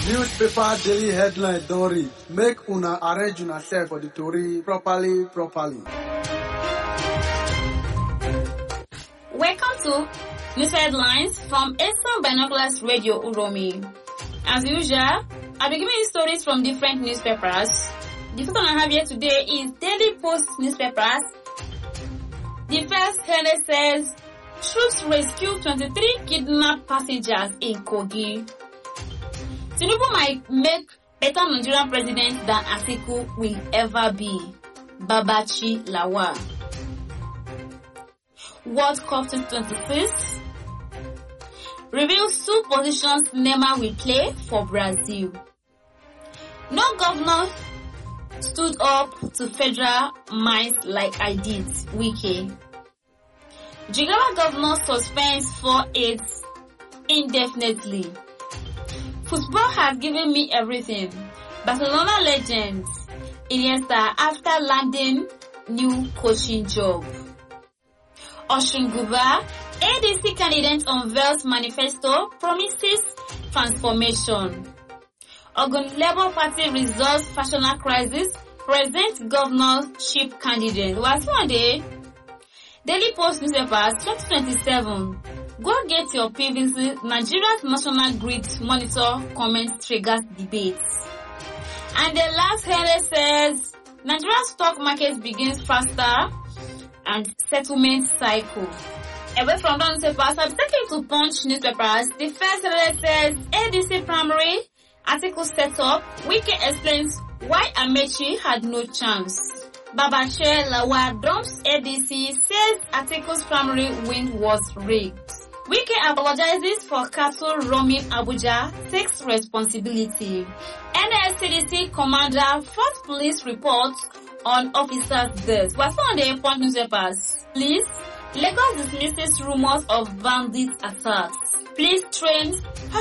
Newspaper daily headline don read. Make una arrange una self for the tori properly. Welcome to News Headlines from Eastern Binoculars Radio Uromi. As usual, I'll be giving you stories from different newspapers. The first one I have here today is Daily Post newspapers. The first headline says, troops rescue 23 kidnapped passengers in Kogi. Tinubu might make better Nigerian president than Atiku will ever be. Babachi Lawal. World Cup 2026 reveals 2 positions Neymar will play for Brazil. No governor stood up to federal mines like I did. Wike. Jigawa governor suspends 4 aides indefinitely. Football has given me everything. Barcelona legend Iniesta after landing new coaching job. Oshinguba, ADC candidate unveils manifesto promises transformation. Ogun Labour Party resolves factional crisis, presents governorship candidate. Was one day, Daily Post newspapers 2027. Go get your PVC. Nigeria's National Grid Monitor comments triggers debates. And the last headline says, Nigeria's stock market begins faster and settlement cycle. Away from the newspapers, I'm taking to Punch newspapers. The first headline says, ADC primary article set up. Wike explains why Amechi had no chance. Babache Lawal dumps ADC, says Atiku's primary win was rigged. Wike apologizes for cattle roaming Abuja, takes responsibility. NSCDC commander first police report on officers' deaths. Was on the Punch newspapers. Police, Lagos dismisses rumors of bandit attacks. Police trains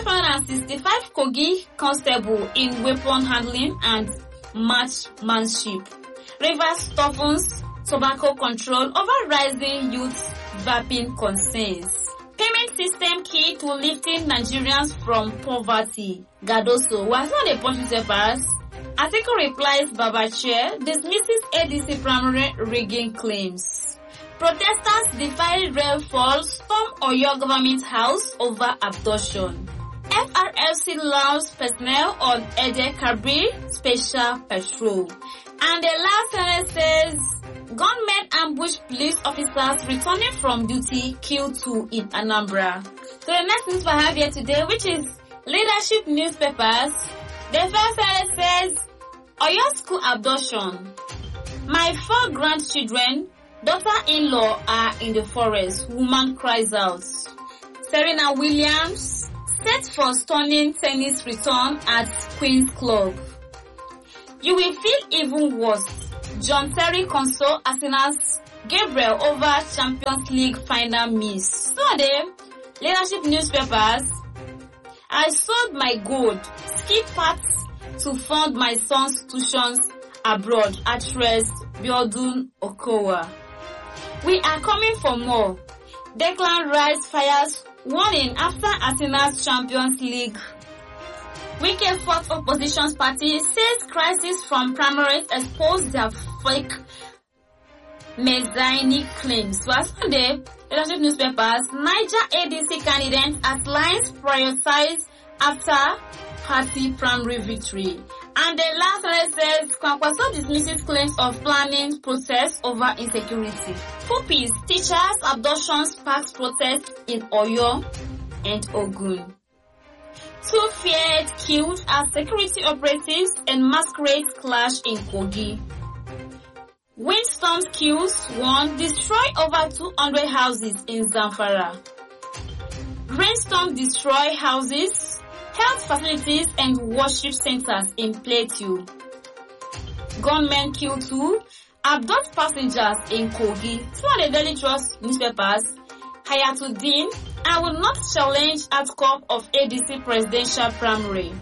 565 Kogi constable in weapon handling and marksmanship. Rivers toughens tobacco control over rising youth vaping concerns. Payment system key to lifting Nigerians from poverty. Gadoso was on the Punch newspapers. Article replies Babache dismisses ADC primary rigging claims. Protesters defy rainfall, storm Oyo government house over abduction. FRFC allows personnel on Ede Kabri special patrol. And the last sentence says, gunmen ambush police officers returning from duty, kill 2 in Anambra. So the next news I have here today, which is leadership newspapers. The first sentence says, Oyo school abduction. My 4 grandchildren, daughter-in-law are in the forest. Woman cries out. Serena Williams set for stunning tennis return at Queen's Club. You will feel even worse. John Terry console Arsenal's Gabriel over Champions League final miss. So the leadership newspapers. I sold my gold, skip parts to fund my son's tuitions abroad. Actress Biodun Okowa. We are coming for more. Declan Rice fires warning after Arsenal's Champions League. Wike fought opposition's party says crisis from primaries expose their fake messianic claims. Was on the leadership newspapers. Niger ADC candidate at lines prioritize after party primary victory. And the last one says Kwankwaso dismisses claims of planning protests over insecurity. Puppies, teachers, abduction sparks protests in Oyo and Ogun. 2 feared killed as security operatives and masquerade clash in Kogi. Windstorms kills 1, destroy over 200 houses in Zamfara. Rainstorm destroy houses, health facilities and worship centers in Plateau. Gunmen kill 2, abduct passengers in Kogi. 2 of the Daily Trust newspapers. Hayatuddin, I will not challenge outcome of ADC presidential primary.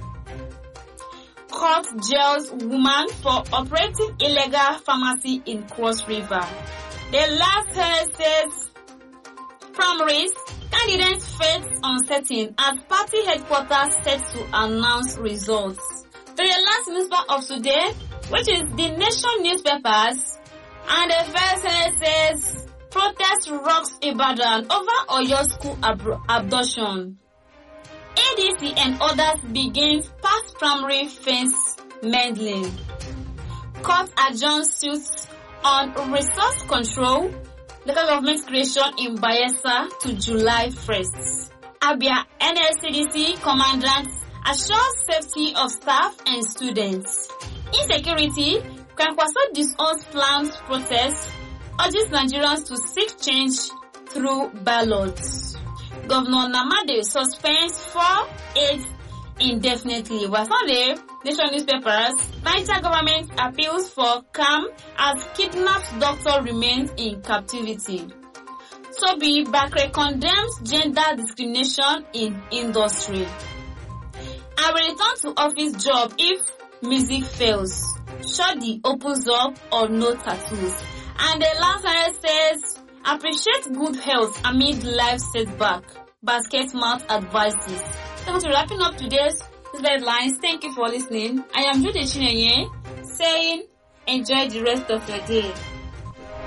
Court jails woman for operating illegal pharmacy in Cross River. The last headline says primaries, Candidates' fate uncertain as party headquarters set to announce results. To the last newspaper of today, which is The Nation newspapers, and the first headline says, protest rocks Ibadan over Oyo school abduction. ADC and others begin past primary fence meddling. Court adjourns suits on resource control, local government creation in Bayelsa to July 1st. Abia NSCDC commandant assures safety of staff and students. Insecurity, Kwankwaso disowns planned protests, urges Nigerians to seek change through ballots. Governor Namade suspends 4 aides indefinitely. While Sunday, Nation newspapers, Niger government appeals for calm as kidnapped doctor remains in captivity. Toby Bakre condemns gender discrimination in industry. I will return to office job if music fails. Shadi opens up or no tattoos. And the last one says, appreciate good health amid life setback. Basket mouth advices. Thanks for wrapping up today's headlines. Thank you for listening. I am Judy Chinenye saying enjoy the rest of your day.